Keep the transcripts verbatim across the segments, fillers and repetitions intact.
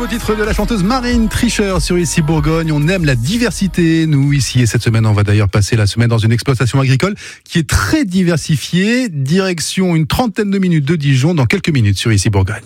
nouveau titre de la chanteuse Marine Tricher sur Ici Bourgogne. On aime la diversité, nous, ici. Et cette semaine, on va d'ailleurs passer la semaine dans une exploitation agricole qui est très diversifiée. Direction une trentaine de minutes de Dijon dans quelques minutes sur Ici Bourgogne.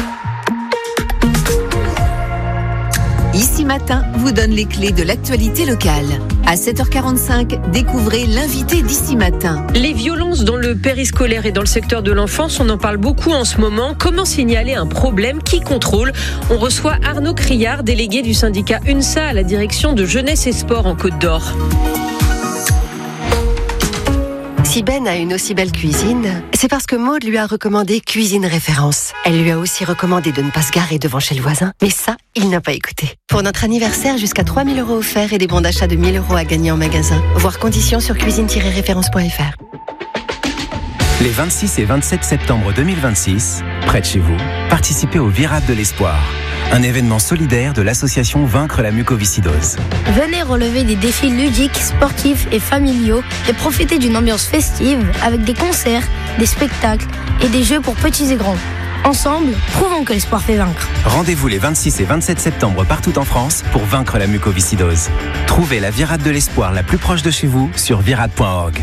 Ici Matin vous donne les clés de l'actualité locale. À sept heures quarante-cinq, découvrez l'invité d'Ici Matin. Les violences dans le périscolaire et dans le secteur de l'enfance, on en parle beaucoup en ce moment. Comment signaler un problème? Qui contrôle? On reçoit Arnaud Criard, délégué du syndicat UNSA à la direction de Jeunesse et Sport en Côte d'Or. Si Ben a une aussi belle cuisine, c'est parce que Maud lui a recommandé Cuisine Référence. Elle lui a aussi recommandé de ne pas se garer devant chez le voisin. Mais ça, il n'a pas écouté. Pour notre anniversaire, jusqu'à trois mille euros offerts et des bons d'achat de mille euros à gagner en magasin. Voir conditions sur cuisine tiret référence point f r. Les vingt-six et vingt-sept septembre deux mille vingt-six, près de chez vous, participez au Virade de l'Espoir, un événement solidaire de l'association Vaincre la mucoviscidose. Venez relever des défis ludiques, sportifs et familiaux et profiter d'une ambiance festive avec des concerts, des spectacles et des jeux pour petits et grands. Ensemble, prouvons que l'espoir fait vaincre. Rendez-vous les vingt-six et vingt-sept septembre partout en France pour vaincre la mucoviscidose. Trouvez la Virade de l'Espoir la plus proche de chez vous sur virade point org.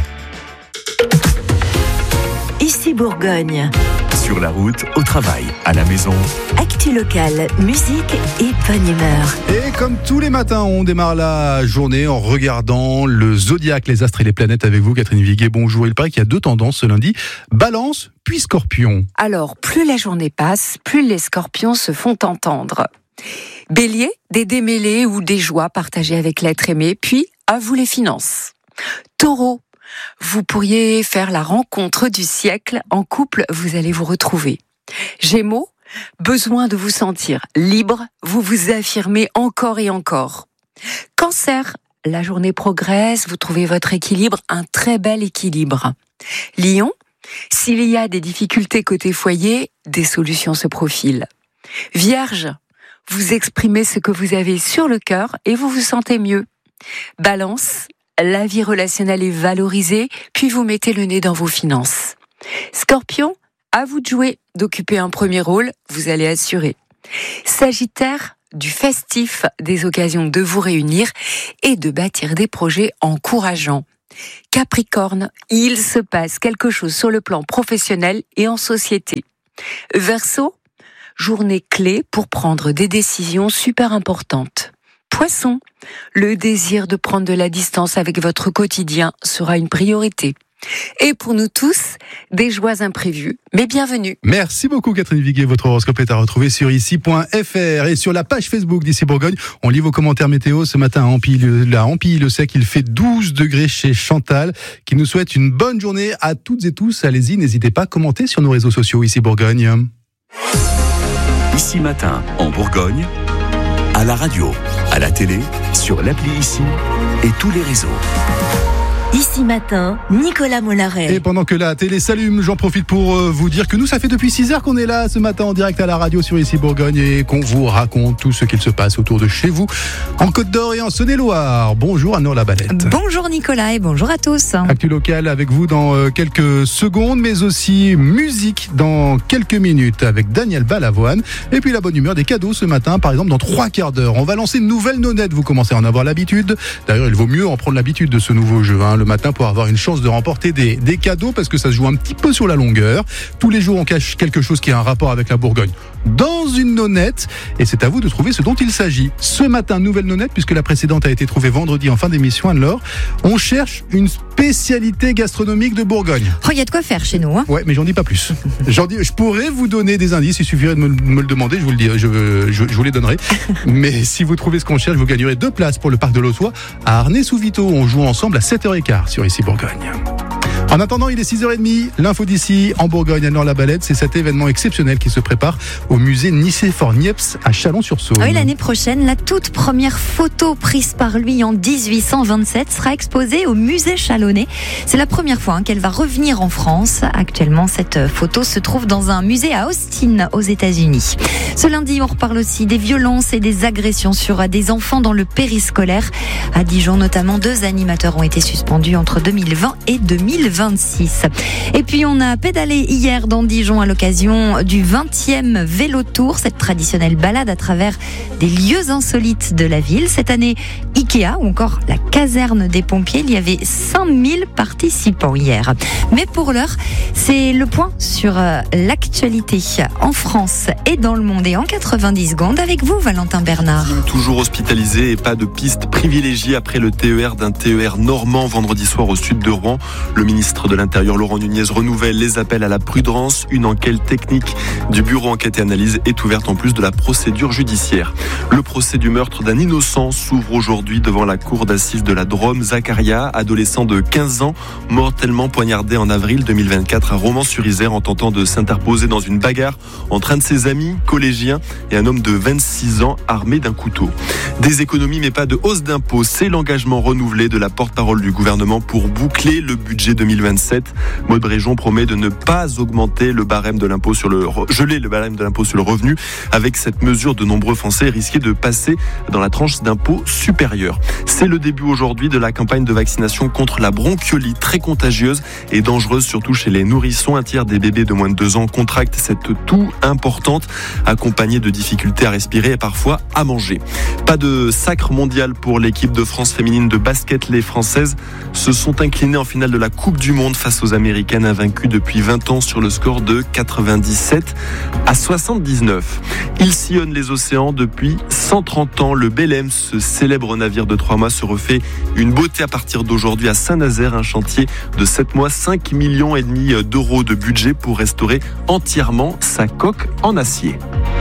Ici Bourgogne. Sur la route, au travail, à la maison. Actu locale, musique et bonne humeur. Et comme tous les matins, on démarre la journée en regardant le zodiaque, les astres et les planètes avec vous, Catherine Viguet. Bonjour. Il paraît qu'il y a deux tendances ce lundi. Balance puis Scorpion. Alors, plus la journée passe, plus les Scorpions se font entendre. Bélier, des démêlés ou des joies partagées avec l'être aimé, puis à vous les finances. Taureau, vous pourriez faire la rencontre du siècle. En couple, vous allez vous retrouver. Gémeaux, besoin de vous sentir libre, vous vous affirmez encore et encore. Cancer, la journée progresse, vous trouvez votre équilibre, un très bel équilibre. Lion, s'il y a des difficultés côté foyer, des solutions se profilent. Vierge, vous exprimez ce que vous avez sur le cœur et vous vous sentez mieux. Balance, la vie relationnelle est valorisée, puis vous mettez le nez dans vos finances. Scorpion, à vous de jouer, d'occuper un premier rôle, vous allez assurer. Sagittaire, du festif, des occasions de vous réunir et de bâtir des projets encourageants. Capricorne, il se passe quelque chose sur le plan professionnel et en société. Verseau, journée clé pour prendre des décisions super importantes. Poisson, le désir de prendre de la distance avec votre quotidien sera une priorité. Et pour nous tous, des joies imprévues, mais bienvenue. Merci beaucoup Catherine Viguet. Votre horoscope est à retrouver sur ici point f r et sur la page Facebook d'Ici Bourgogne. On lit vos commentaires météo. Ce matin à Ampille, la Ampille le sec, il fait douze degrés chez Chantal, qui nous souhaite une bonne journée à toutes et tous. Allez-y, n'hésitez pas à commenter sur nos réseaux sociaux Ici Bourgogne. Ici Matin, en Bourgogne, à la radio, à la télé, sur l'appli Ici et tous les réseaux. Ici Matin, Nicolas Mollaret. Et pendant que la télé s'allume, j'en profite pour euh, vous dire que nous, ça fait depuis six heures qu'on est là ce matin en direct à la radio sur Ici Bourgogne et qu'on vous raconte tout ce qu'il se passe autour de chez vous, en Côte d'Or et en Saône-et-Loire. Bonjour Anne Labalette. Bonjour Nicolas et bonjour à tous. Actu local avec vous dans euh, quelques secondes, mais aussi musique dans quelques minutes avec Daniel Balavoine. Et puis la bonne humeur des cadeaux ce matin, par exemple dans trois quarts d'heure. On va lancer une nouvelle nonnette, vous commencez à en avoir l'habitude. D'ailleurs, il vaut mieux en prendre l'habitude de ce nouveau jeu, hein, le matin pour avoir une chance de remporter des, des cadeaux parce que ça se joue un petit peu sur la longueur. Tous les jours, on cache quelque chose qui a un rapport avec la Bourgogne dans une nonnette et c'est à vous de trouver ce dont il s'agit. Ce matin, nouvelle nonnette puisque la précédente a été trouvée vendredi en fin d'émission. Anne-Laure, on cherche une spécialité gastronomique de Bourgogne. Oh, il y a de quoi faire chez nous. Hein. Ouais, mais j'en dis pas plus. J'en dis, je pourrais vous donner des indices, il suffirait de me, me le demander, je vous le dis, je, je, je vous les donnerai. Mais si vous trouvez ce qu'on cherche, vous gagnerez deux places pour le parc de l'Aussois à Arnay-sous-Vito. On joue ensemble à sept heures quinze sur Ici Bourgogne. En attendant, il est six heures trente, l'info d'ici en Bourgogne, Anne-Laure Labalette, c'est cet événement exceptionnel qui se prépare au musée Nicéphore-Niepce à Chalon-sur-Saône. Oui, l'année prochaine, la toute première photo prise par lui en dix-huit cent vingt-sept sera exposée au musée chalonnais. C'est la première fois hein, qu'elle va revenir en France. Actuellement, cette photo se trouve dans un musée à Austin, aux États-Unis. Ce lundi, on reparle aussi des violences et des agressions sur des enfants dans le périscolaire. À Dijon, notamment, deux animateurs ont été suspendus entre deux mille vingt et deux mille vingt. vingt-six. Et puis on a pédalé hier dans Dijon à l'occasion du vingtième Vélo Tour, cette traditionnelle balade à travers des lieux insolites de la ville. Cette année, Ikea ou encore la caserne des pompiers, il y avait cinq mille participants hier. Mais pour l'heure, c'est le point sur l'actualité en France et dans le monde. Et en quatre-vingt-dix secondes, avec vous, Valentin Bernard. Toujours hospitalisé et pas de piste privilégiée après le T E R d'un T E R normand vendredi soir au sud de Rouen. Le ministre de l'Intérieur, Laurent Nunez, renouvelle les appels à la prudence. Une enquête technique du bureau enquête et analyse est ouverte en plus de la procédure judiciaire. Le procès du meurtre d'un innocent s'ouvre aujourd'hui devant la cour d'assises de la Drôme. Zacharia, adolescent de quinze ans, mortellement poignardé en avril deux mille vingt-quatre à Romans-sur-Isère en tentant de s'interposer dans une bagarre entre un de ses amis collégiens et un homme de vingt-six ans armé d'un couteau. Des économies mais pas de hausse d'impôts, c'est l'engagement renouvelé de la porte-parole du gouvernement pour boucler le budget deux mille vingt-sept. Maud Bréjon promet de ne pas augmenter le barème de l'impôt sur le geler le barème de l'impôt sur le revenu. Avec cette mesure, de nombreux Français risquaient de passer dans la tranche d'impôt supérieure. C'est le début aujourd'hui de la campagne de vaccination contre la bronchiolite, très contagieuse et dangereuse surtout chez les nourrissons. Un tiers des bébés de moins de deux ans contractent cette toux importante, accompagnée de difficultés à respirer et parfois à manger. Pas de sacre mondial pour l'équipe de France féminine de basket. Les Françaises se sont inclinées en finale de la Coupe du Monde face aux Américaines, invaincues depuis vingt ans sur le score de quatre-vingt-dix-sept à soixante-dix-neuf. Il sillonne les océans depuis cent trente ans. Le Belém, ce célèbre navire de trois mois, se refait une beauté à partir d'aujourd'hui à Saint-Nazaire. Un chantier de sept mois, cinq millions et demi d'euros de budget pour restaurer entièrement sa coque en acier.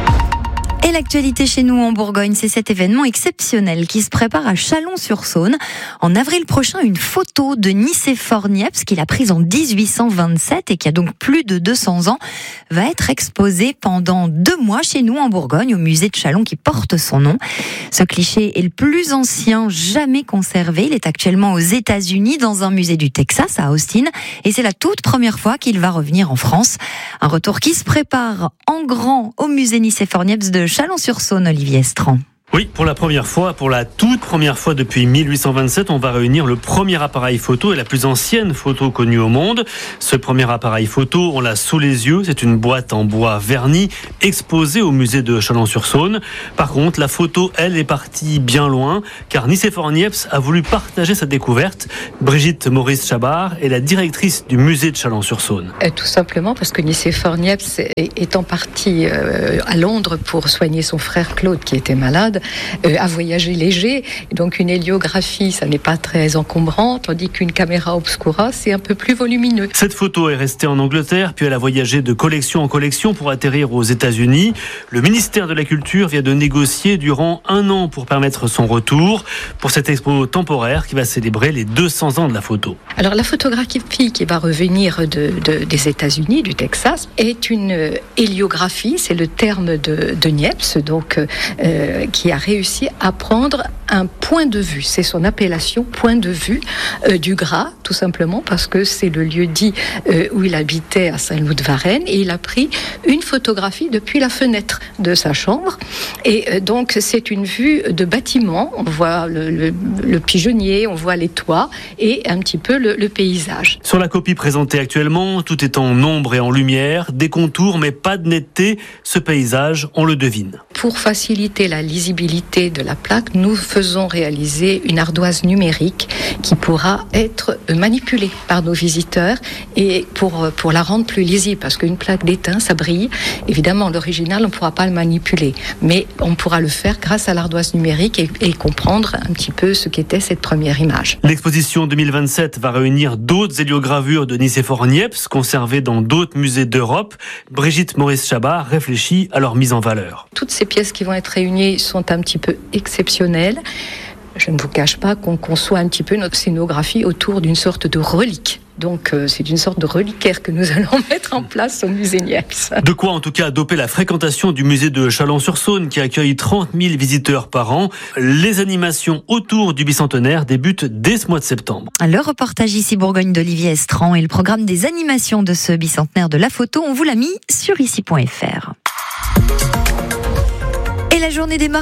Et l'actualité chez nous en Bourgogne, c'est cet événement exceptionnel qui se prépare à Chalon-sur-Saône. En avril prochain, une photo de Nicéphore Niepce qu'il a prise en dix-huit cent vingt-sept et qui a donc plus de deux cents ans va être exposée pendant deux mois chez nous en Bourgogne au musée de Chalon qui porte son nom. Ce cliché est le plus ancien jamais conservé. Il est actuellement aux États-Unis dans un musée du Texas à Austin et c'est la toute première fois qu'il va revenir en France. Un retour qui se prépare en grand au musée Nicéphore Niepce de Chalon-sur-Saône, Olivier Estran. Oui, pour la première fois, pour la toute première fois depuis mille huit cent vingt-sept, on va réunir le premier appareil photo et la plus ancienne photo connue au monde. Ce premier appareil photo, on l'a sous les yeux, c'est une boîte en bois verni exposée au musée de Chalon-sur-Saône. Par contre, la photo, elle, est partie bien loin, car Nicéphore Niepce a voulu partager sa découverte. Brigitte Maurice-Chabard est la directrice du musée de Chalon-sur-Saône. Euh, tout simplement parce que Nicéphore Niepce, étant parti euh, à Londres pour soigner son frère Claude qui était malade, Euh, à voyager léger, donc une héliographie ça n'est pas très encombrant, tandis qu'une caméra obscura c'est un peu plus volumineux. Cette photo est restée en Angleterre, puis elle a voyagé de collection en collection pour atterrir aux États-Unis. Le ministère de la Culture vient de négocier durant un an pour permettre son retour pour cette expo temporaire qui va célébrer les deux cents ans de la photo. Alors la photographie qui va revenir de, de, des États-Unis, du Texas, est une héliographie, c'est le terme de, de Niepce, donc euh, qui a réussi à prendre un point de vue. C'est son appellation, point de vue euh, du Gras, tout simplement parce que c'est le lieu dit euh, où il habitait à Saint-Loup-de-Varennes et il a pris une photographie depuis la fenêtre de sa chambre. Et euh, donc c'est une vue de bâtiment. On voit le, le, le pigeonnier, on voit les toits et un petit peu le, le paysage. Sur la copie présentée actuellement, tout est en ombre et en lumière, des contours mais pas de netteté. Ce paysage, on le devine. Pour faciliter la lisibilité de la plaque, nous faisons réaliser une ardoise numérique qui pourra être manipulée par nos visiteurs et pour, pour la rendre plus lisible, parce qu'une plaque d'étain, ça brille. Évidemment, l'original, on ne pourra pas le manipuler, mais on pourra le faire grâce à l'ardoise numérique et, et comprendre un petit peu ce qu'était cette première image. L'exposition deux mille vingt-sept va réunir d'autres héliogravures de Nicéphore Niepce conservées dans d'autres musées d'Europe. Brigitte Maurice-Chabard réfléchit à leur mise en valeur. Toutes ces pièces qui vont être réunies sont un petit peu exceptionnelles. Je ne vous cache pas qu'on conçoit un petit peu notre scénographie autour d'une sorte de relique. Donc euh, c'est une sorte de reliquaire que nous allons mettre en place au musée Niepce. De quoi en tout cas doper la fréquentation du musée de Chalon-sur-Saône qui accueille trente mille visiteurs par an. Les animations autour du bicentenaire débutent dès ce mois de septembre. Le reportage ici Bourgogne d'Olivier Estran et le programme des animations de ce bicentenaire de la photo, on vous l'a mis sur ici point f r. Et la journée démarre très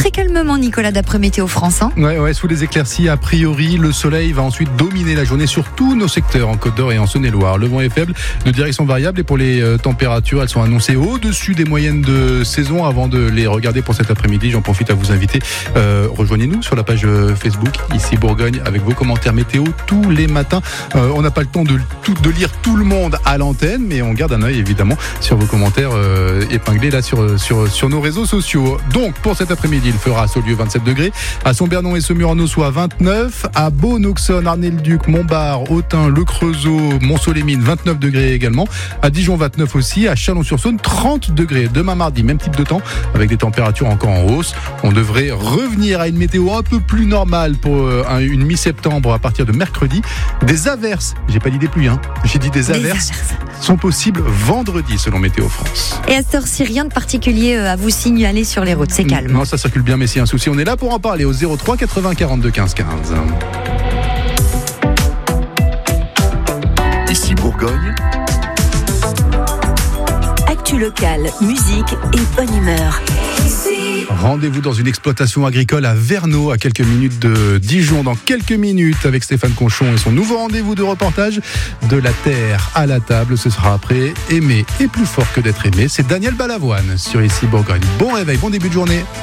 très calmement, Nicolas, d'après Météo France. Hein. Ouais, ouais, sous les éclaircies, a priori, le soleil va ensuite dominer la journée sur tous nos secteurs en Côte d'Or et en Saône-et-Loire. Le vent est faible, de direction variable, et pour les euh, températures, elles sont annoncées au-dessus des moyennes de saison. Avant de les regarder pour cet après-midi, j'en profite à vous inviter. Euh, rejoignez-nous sur la page Facebook, ici Bourgogne, avec vos commentaires météo tous les matins. Euh, on n'a pas le temps de, tout, de lire tout le monde à l'antenne, mais on garde un œil évidemment sur vos commentaires euh, épinglés là sur, sur, sur nos réseaux sociaux. Donc pour cet après-midi, il fera à Saulieu vingt-sept degrés, à Saint-Bernon et Saumur-en-Eauxois vingt-neuf, à Beaune, Auxonne, Arnay-le-Duc, Montbard, Autun, Le Creusot, Mont-Soleil-Mines vingt-neuf degrés également, à Dijon vingt-neuf aussi, à Chalon-sur-Saône trente degrés. Demain mardi, même type de temps avec des températures encore en hausse. On devrait revenir à une météo un peu plus normale pour euh, une mi-septembre à partir de mercredi. Des averses, j'ai pas dit des pluies, hein. J'ai dit des averses, des averses sont possibles vendredi selon Météo France. Et à cette heure-ci, rien de particulier à vous signaler sur les routes, c'est calme. Non, ça circule bien, mais s'il y a un souci, on est là pour en parler au zéro trois quatre-vingts quarante-deux quinze quinze. Ici Bourgogne. Actu locale, musique et bonne humeur. Rendez-vous dans une exploitation agricole à Verneau, à quelques minutes de Dijon, dans quelques minutes, avec Stéphane Conchon et son nouveau rendez-vous de reportage de la terre à la table. Ce sera après Aimer et plus fort que d'être aimé. C'est Daniel Balavoine sur Ici Bourgogne. Bon réveil, bon début de journée.